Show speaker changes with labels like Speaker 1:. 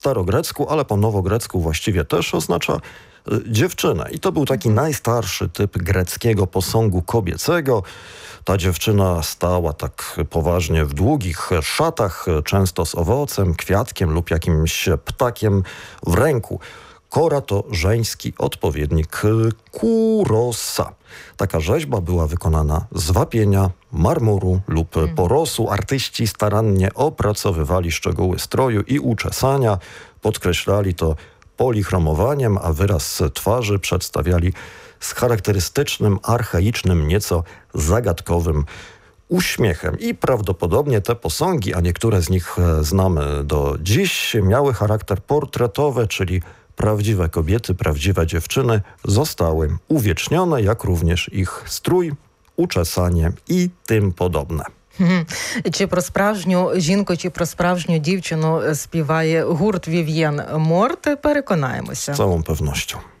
Speaker 1: starogrecku, ale po nowogrecku właściwie też oznacza dziewczynę. I to był taki najstarszy typ greckiego posągu kobiecego. Ta dziewczyna stała tak poważnie w długich szatach, często z owocem, kwiatkiem lub jakimś ptakiem w ręku. Kora to żeński odpowiednik kurosa. Taka rzeźba była wykonana z wapienia, marmuru lub porosu. Artyści starannie opracowywali szczegóły stroju i uczesania, podkreślali to polichromowaniem, a wyraz twarzy przedstawiali z charakterystycznym, archaicznym, nieco zagadkowym uśmiechem. I prawdopodobnie te posągi, a niektóre z nich znamy do dziś, miały charakter portretowy, czyli prawdziwe kobiety, prawdziwe dziewczyny zostały uwiecznione, jak również ich strój, uczesanie i tym podobne.
Speaker 2: Чи про справжню жінку, чи про справжню дівчину співає гурт Вів'єн Морт? Переконаємося.
Speaker 1: Z całą pewnością.